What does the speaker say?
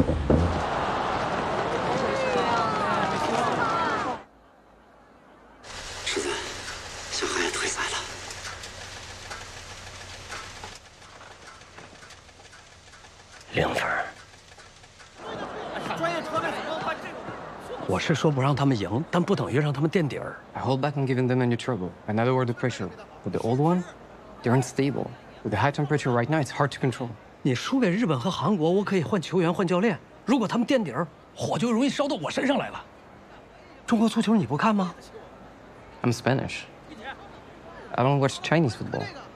世子，小孩退赛了。 0分。我是说不让他们赢，但不等于让他们垫底儿。 I hold back on giving them any trouble. I never were the pressure. But the old one, they're unstable. With the high temperature right now, it's hard to control. 你输给日本和韩国，我可以换球员、换教练。如果他们垫底儿，火就容易烧到我身上来了。中国足球你不看吗？ I'm Spanish. I don't watch Chinese football.